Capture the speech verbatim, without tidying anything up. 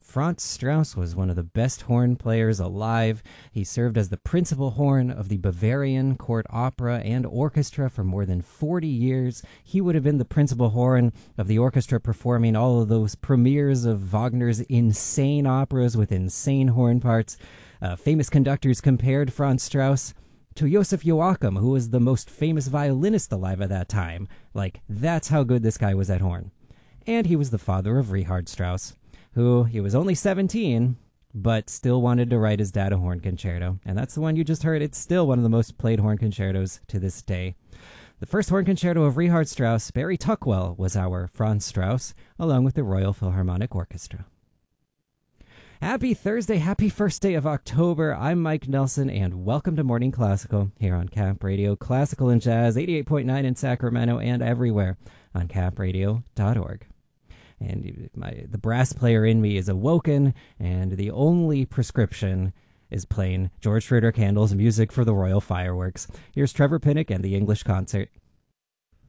Franz Strauss was one of the best horn players alive. He served as the principal horn of the Bavarian Court Opera and Orchestra for more than forty years. He would have been the principal horn of the orchestra performing all of those premieres of Wagner's insane operas with insane horn parts. Uh, famous conductors compared Franz Strauss to Joseph Joachim, who was the most famous violinist alive at that time. Like, that's how good this guy was at horn. And he was the father of Richard Strauss, who he was only seventeen, but still wanted to write his dad a horn concerto. And that's the one you just heard. It's still one of the most played horn concertos to this day. The first horn concerto of Richard Strauss, Barry Tuckwell, was our Franz Strauss, along with the Royal Philharmonic Orchestra. Happy Thursday, happy first day of October. I'm Mike Nelson, and welcome to Morning Classical here on Cap Radio, Classical and Jazz, eighty-eight point nine in Sacramento and everywhere on cap radio dot org. And my the brass player in me is awoken, and the only prescription is playing George Frideric Handel's music for the Royal Fireworks. Here's Trevor Pinnock and the English Concert.